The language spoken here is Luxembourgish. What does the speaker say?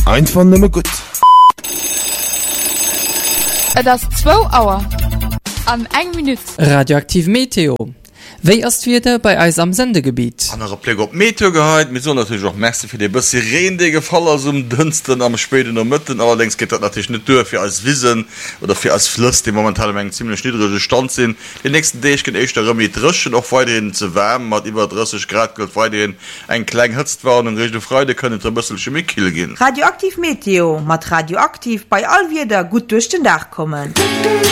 einfach nimmer gut. Das 2 Auer an 1 Minute. Radioaktiv Meteo. Wéi ass wieder bei eis am Sendegebiet? Aner Pläg op Meteo gehalt, mit so natürlich auch Merze fir de bësse Rede gefaller Dünsten am späten der Mëtten, allerdings geht dat natürlich net durch fir als Wissen oder fir als Fluss, die momentan eng ziemlich niedrige Stand sind. Den nächsten Day gen eich der mit Drschen noch weiterhin zu wärmen, mat iwwer 30 Grad Gold weiterhin ein klein Hëtzt waren und Richtung Freude können der bëssel Chemiekil gehen. Radioaktiv Meteo mat radioaktiv bei all wieder gut durch den Dach kommen.